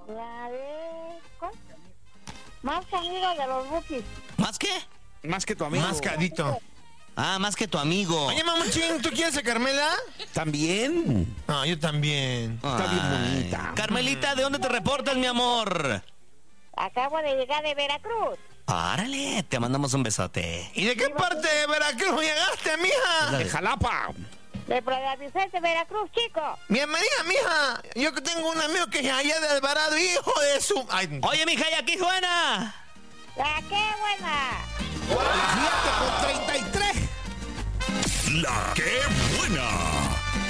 La de... ¿cuál? Más amigo de los Bukis. ¿Más qué? Más que tu amigo. Mascadito. Ah, más que tu amigo. Oye, mamuchín, ¿tú quieres a Carmela? ¿También? No, yo también. Está bien bonita. Carmelita, ¿de dónde te reportas, mi amor? Acabo de llegar de Veracruz. Párale, te mandamos un besote. ¿Y de qué parte de Veracruz llegaste, mija? De Jalapa. De Playa Vicente, Veracruz, chico. Bienvenida, mija. Yo que tengo un amigo que es allá de Alvarado, hijo de su... Ay. Oye, mija, ¿y aquí suena? ¡La qué buena! La 7 con 33. La que buena.